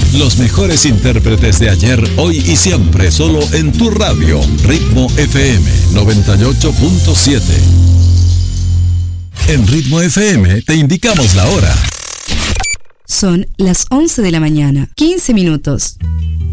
Los mejores intérpretes de ayer, hoy y siempre, solo en tu radio. Ritmo FM 98.7. En Ritmo FM te indicamos la hora. Son las 11 de la mañana, 15 minutos.